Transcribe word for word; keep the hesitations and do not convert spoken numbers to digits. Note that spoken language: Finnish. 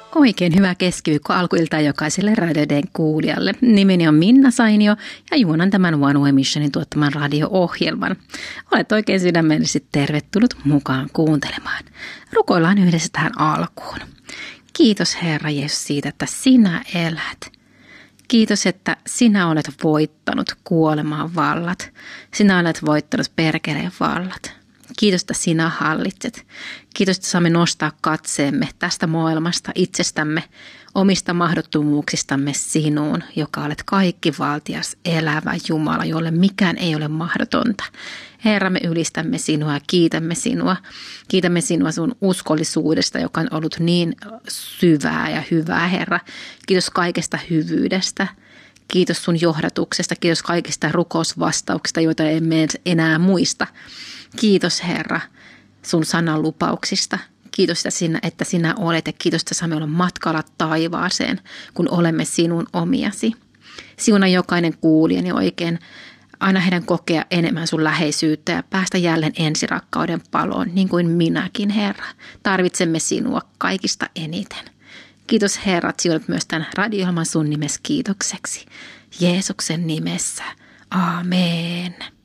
Oikein hyvää keskiviikko alkuiltaa jokaiselle radioiden kuulijalle. Nimeni on Minna Sainio ja juonan tämän One Way Missionin tuottaman radio-ohjelman. Olet oikein sydämellisesti tervetullut mukaan kuuntelemaan. Rukoillaan yhdessä tähän alkuun. Kiitos Herra Jeesus siitä, että sinä elät. Kiitos, että sinä olet voittanut kuolemaan vallat. Sinä olet voittanut perkeleen vallat. Kiitos, että sinä hallitset. Kiitos, että saamme nostaa katseemme tästä maailmasta itsestämme, omista mahdottomuuksistamme sinuun, joka olet kaikkivaltias, elävä Jumala, jolle mikään ei ole mahdotonta. Herra, me ylistämme sinua ja kiitämme sinua. Kiitämme sinua sun uskollisuudesta, joka on ollut niin syvää ja hyvää, Herra. Kiitos kaikesta hyvyydestä. Kiitos sun johdatuksesta. Kiitos kaikista rukousvastauksista, joita emme enää muista. Kiitos Herra sun sanan lupauksista. Kiitos että sinä, että sinä olet ja kiitos, että saamme olla matkalla taivaaseen, kun olemme sinun omiasi. Siuna jokainen kuulijani oikein aina heidän kokea enemmän sun läheisyyttä ja päästä jälleen ensirakkauden paloon, niin kuin minäkin Herra. Tarvitsemme sinua kaikista eniten. Kiitos Herra, että siunat myös tämän radio-ohjelman sun nimessä kiitokseksi. Jeesuksen nimessä. Aamen.